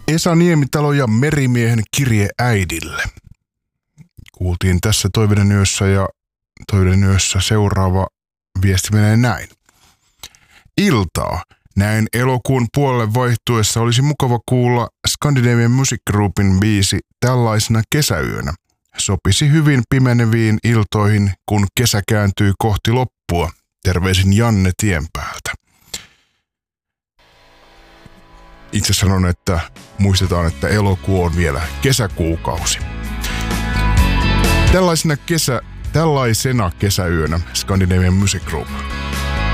Esa Niemitalo ja Merimiehen kirje äidille. Kuultiin tässä Toiveiden yössä ja Toiveiden yössä seuraava viesti menee näin. Iltaa. Näin elokuun puolelle vaihtuessa olisi mukava kuulla Scandinavian Music Groupin biisi Tällaisena kesäyönä. Sopisi hyvin pimeneviin iltoihin, kun kesä kääntyy kohti loppua. Terveisin Janne Tienpäältä. Itse sanon, että muistetaan, että elokuu on vielä kesäkuukausi. Tällaisena kesäyönä Scandinavian Music Group.